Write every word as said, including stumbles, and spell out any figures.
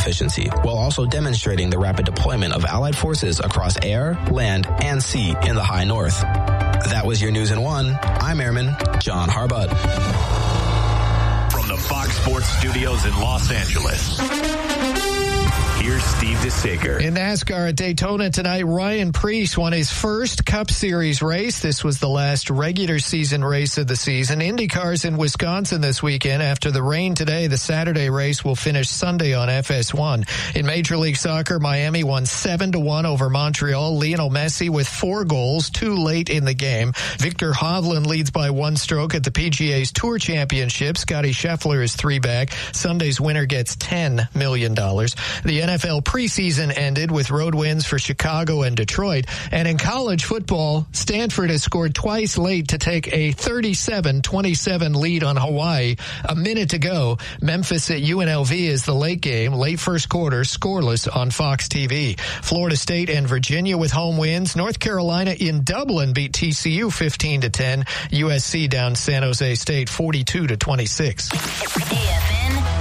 efficiency, while also demonstrating the rapid deployment of Allied forces across air, land, and sea in the high north. That was your news in one. I'm Airman John Harbutt. From the Fox Sports Studios in Los Angeles, here's Steve DeSager. In NASCAR at Daytona tonight, Ryan Preece won his first Cup Series race. This was the last regular season race of the season. IndyCar's in Wisconsin this weekend. After the rain today, the Saturday race will finish Sunday on F S one. In Major League Soccer, Miami won seven to one over Montreal. Lionel Messi with four goals, too late in the game. Victor Hovland leads by one stroke at the P G A's Tour Championship. Scotty Scheffler is three back. Sunday's winner gets ten million dollars. The N F L preseason ended with road wins for Chicago and Detroit. And in college football, Stanford has scored twice late to take a thirty-seven twenty-seven lead on Hawaii. A minute to go. Memphis at U N L V is the late game. Late first quarter, scoreless on Fox T V. Florida State and Virginia with home wins. North Carolina in Dublin beat T C U fifteen to ten. U S C down San Jose State forty-two to twenty-six. A F N